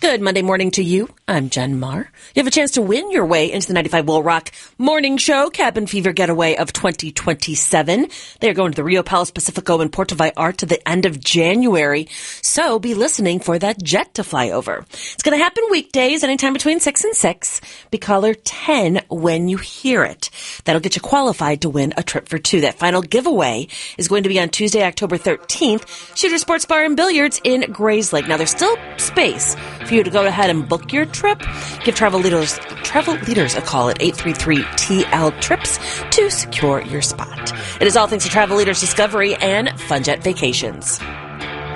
Good Monday morning to you. I'm Jen Marr. You have a chance to win your way into the 95 Will Rock Morning Show Cabin Fever Getaway of 2027. They are going to the Rio Palace Pacifico in Puerto Vallarta to the end of January. So be listening for that jet to fly over. It's going to happen weekdays, anytime between 6 and 6. Be caller 10 when you hear it. That'll get you qualified to win a trip for two. That final giveaway is going to be on Tuesday, October 13th. Shooter Sports Bar and Billiards in Grayslake. Now, there's still space for you to go ahead and book your trip. Give travel leaders a call at 833-TL-TRIPS to secure your spot. It is all thanks to Travel Leaders Discovery and FunJet Vacations.